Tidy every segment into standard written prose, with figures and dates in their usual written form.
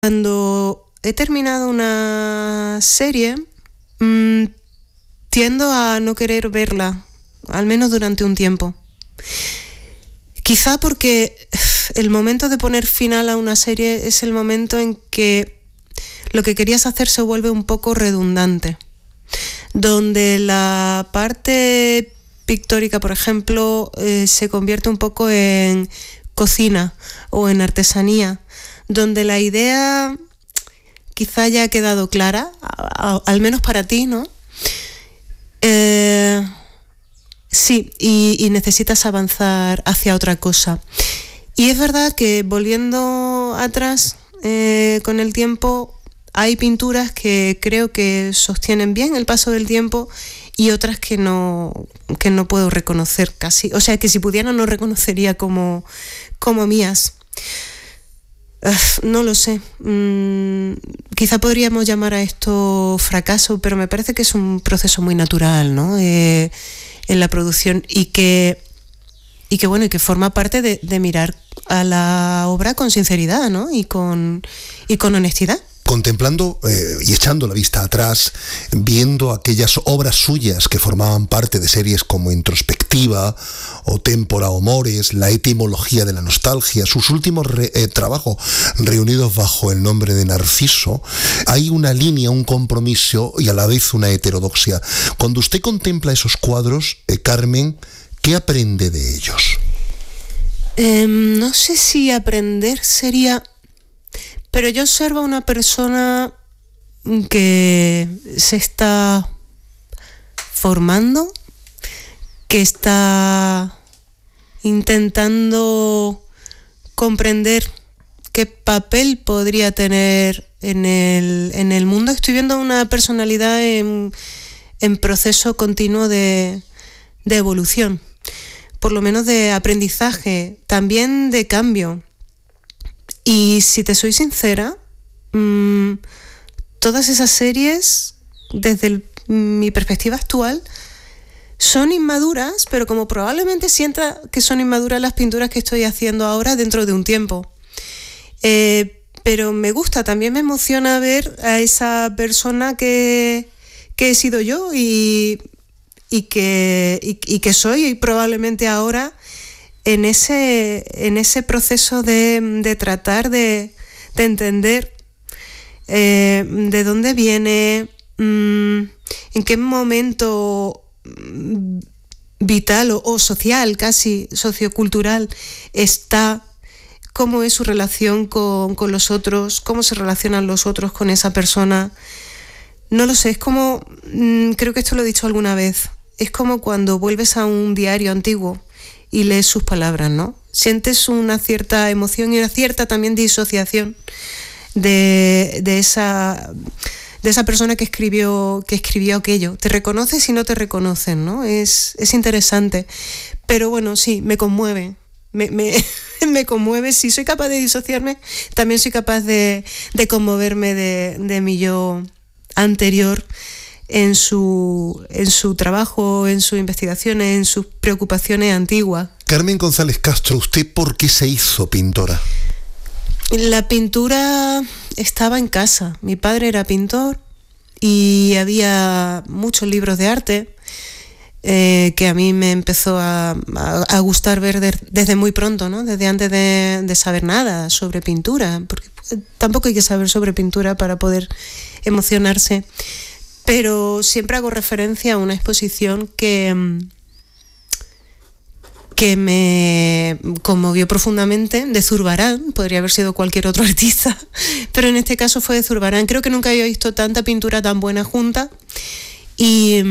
Cuando he terminado una serie, tiendo a no querer verla, al menos durante un tiempo. Quizá porque el momento de poner final a una serie es el momento en que lo que querías hacer se vuelve un poco redundante, donde la parte pictórica, por ejemplo, se convierte un poco en cocina o en artesanía, donde la idea quizá ya ha quedado clara, al menos para ti, ¿no? Sí, y necesitas avanzar hacia otra cosa. Y es verdad que volviendo atrás con el tiempo, hay pinturas que creo que sostienen bien el paso del tiempo y otras que no puedo reconocer casi. O sea, que si pudiera no reconocería como mías. No lo sé. Quizá podríamos llamar a esto fracaso, pero me parece que es un proceso muy natural, ¿no? En la producción y que bueno, y que forma parte de mirar a la obra con sinceridad, ¿no? Y con honestidad. Contemplando y echando la vista atrás, viendo aquellas obras suyas que formaban parte de series como Introspectiva o Témpora o Mores, La etimología de la nostalgia, sus últimos trabajos reunidos bajo el nombre de Narciso, hay una línea, un compromiso y a la vez una heterodoxia. Cuando usted contempla esos cuadros, Carmen, ¿qué aprende de ellos? No sé si aprender sería... Pero yo observo a una persona que se está formando, que está intentando comprender qué papel podría tener en el mundo. Estoy viendo una personalidad en proceso continuo de evolución, por lo menos de aprendizaje, también de cambio. Y si te soy sincera, todas esas series, desde mi perspectiva actual, son inmaduras, pero como probablemente sienta que son inmaduras las pinturas que estoy haciendo ahora dentro de un tiempo. Pero me gusta, también me emociona ver a esa persona que he sido yo y que soy probablemente ahora en ese proceso de tratar de entender de dónde viene, en qué momento vital o social, casi sociocultural está, cómo es su relación con los otros, cómo se relacionan los otros con esa persona. No lo sé, es como, creo que esto lo he dicho alguna vez, es como cuando vuelves a un diario antiguo y lees sus palabras, ¿no? Sientes una cierta emoción y una cierta también disociación de esa persona que escribió aquello. Te reconoces y no te reconocen, ¿no? Es interesante. Pero bueno, sí, me conmueve. Me conmueve. Si soy capaz de disociarme, también soy capaz de conmoverme de mi yo anterior en su trabajo, en sus investigaciones, en sus preocupaciones antiguas. Carmen González Castro, ¿usted por qué se hizo pintora? La pintura estaba en casa. Mi padre era pintor y había muchos libros de arte que a mí me empezó a gustar ver desde muy pronto, ¿no? Desde antes de saber nada sobre pintura, porque tampoco hay que saber sobre pintura para poder emocionarse. Pero siempre hago referencia a una exposición que me conmovió profundamente, de Zurbarán. Podría haber sido cualquier otro artista, pero en este caso fue de Zurbarán. Creo que nunca había visto tanta pintura tan buena junta y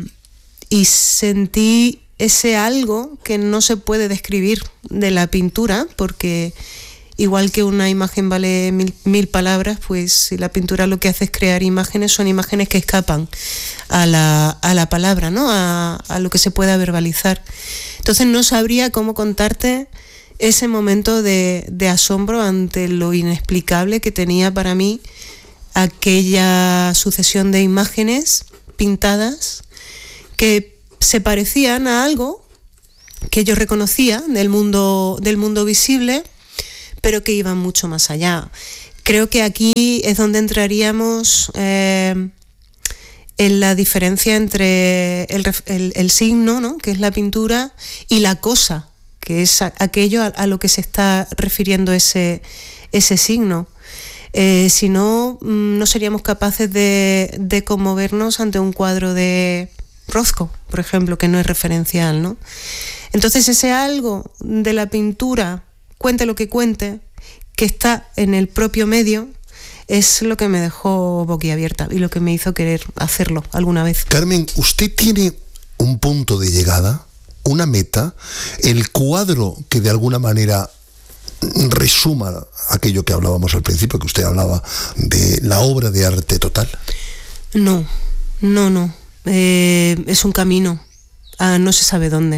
sentí ese algo que no se puede describir de la pintura, porque igual que una imagen vale mil palabras, pues si la pintura lo que hace es crear imágenes, son imágenes que escapan a la palabra, ¿no? A lo que se pueda verbalizar. Entonces no sabría cómo contarte ese momento de asombro ante lo inexplicable que tenía para mí aquella sucesión de imágenes pintadas que se parecían a algo que yo reconocía del mundo visible, pero que iban mucho más allá. Creo que aquí es donde entraríamos en la diferencia entre el signo, ¿no?, que es la pintura, y la cosa, que es aquello a lo que se está refiriendo ese signo. Si no, no seríamos capaces de conmovernos ante un cuadro de Rothko, por ejemplo, que no es referencial, ¿no? Entonces ese algo de la pintura, cuente lo que cuente, que está en el propio medio, es lo que me dejó boquiabierta y lo que me hizo querer hacerlo alguna vez. Carmen, ¿usted tiene un punto de llegada, una meta, el cuadro que de alguna manera resuma aquello que hablábamos al principio, que usted hablaba de la obra de arte total? No. Es un camino a no se sabe dónde.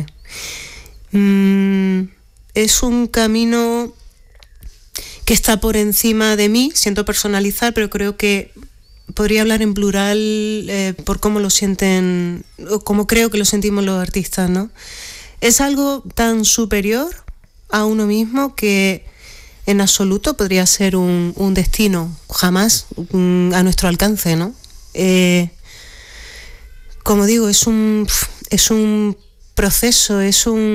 Es un camino que está por encima de mí, siento personalizar, pero creo que podría hablar en plural por cómo lo sienten, o cómo creo que lo sentimos los artistas, ¿no? Es algo tan superior a uno mismo que en absoluto podría ser un destino, jamás a nuestro alcance, ¿no? Como digo, es un proceso,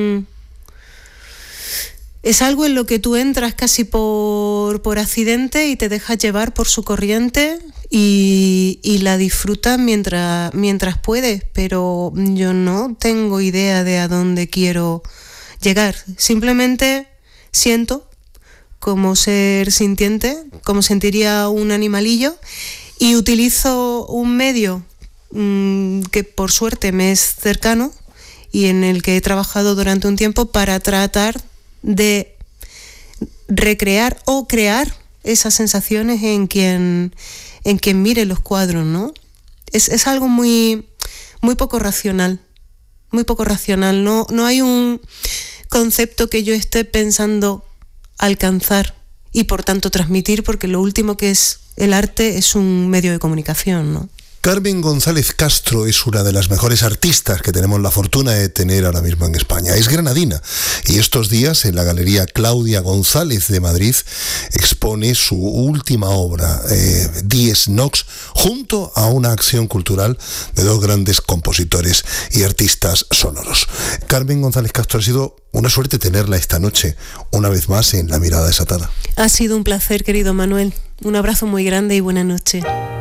es algo en lo que tú entras casi por accidente y te dejas llevar por su corriente y la disfrutas mientras puedes, pero yo no tengo idea de a dónde quiero llegar. Simplemente siento como ser sintiente, como sentiría un animalillo, y utilizo un medio que por suerte me es cercano y en el que he trabajado durante un tiempo para tratar de recrear o crear esas sensaciones en quien mire los cuadros, ¿no? Es algo muy, muy poco racional, no hay un concepto que yo esté pensando alcanzar y por tanto transmitir, porque lo último que es el arte es un medio de comunicación, ¿no? Carmen González Castro es una de las mejores artistas que tenemos la fortuna de tener ahora mismo en España. Es granadina y estos días en la Galería Claudia González de Madrid expone su última obra, Dies Nox, junto a una acción cultural de dos grandes compositores y artistas sonoros. Carmen González Castro, ha sido una suerte tenerla esta noche, una vez más en La Mirada Desatada. Ha sido un placer, querido Manuel. Un abrazo muy grande y buena noche.